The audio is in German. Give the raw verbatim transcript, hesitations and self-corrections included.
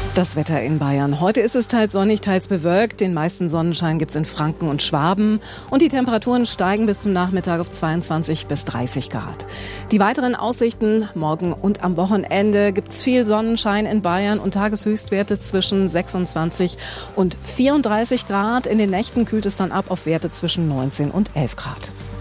Das Wetter in Bayern. Heute ist es teils sonnig, teils bewölkt. Den meisten Sonnenschein gibt es in Franken und Schwaben. Und die Temperaturen steigen bis zum Nachmittag auf zweiundzwanzig bis dreißig Grad. Die weiteren Aussichten: morgen und am Wochenende gibt es viel Sonnenschein in Bayern und Tageshöchstwerte zwischen sechsundzwanzig und vierunddreißig Grad. In den Nächten kühlt es dann ab auf Werte zwischen neunzehn und elf Grad.